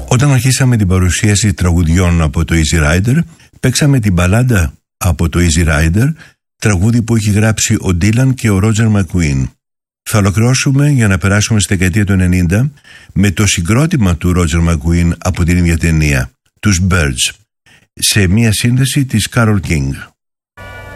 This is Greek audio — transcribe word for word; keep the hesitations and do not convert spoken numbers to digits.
Όταν αρχίσαμε την παρουσίαση τραγουδιών από το Easy Rider, παίξαμε την μπαλάντα από το Easy Rider, τραγούδι που έχει γράψει ο Dylan και ο Roger McGuinn. Θα ολοκληρώσουμε για να περάσουμε στη δεκαετία του ενενήντα με το συγκρότημα του Roger McGuinn από την ίδια ταινία, τους Birds, σε μια σύνδεση της Carole King.